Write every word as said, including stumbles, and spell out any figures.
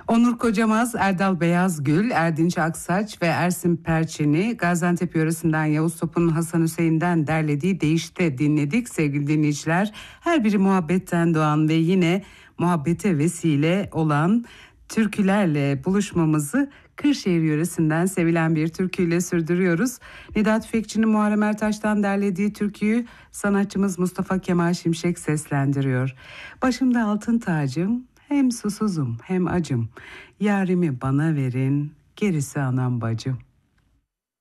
Onur Kocamaz, Erdal Beyazgül, Erdinç Aksaç ve Ersin Perçin'i Gaziantep yöresinden Yavuz Top'un Hasan Hüseyin'den derlediği Değiş'te dinledik sevgili dinleyiciler. Her biri muhabbetten doğan ve yine muhabbete vesile olan türkülerle buluşmamızı Kırşehir yöresinden sevilen bir türküyle sürdürüyoruz. Nida Tüfekçi'nin Muharrem Ertaş'tan derlediği türküyü sanatçımız Mustafa Kemal Şimşek seslendiriyor. Başımda altın tacım, hem susuzum hem acım. Yarimi bana verin, gerisi anam bacım.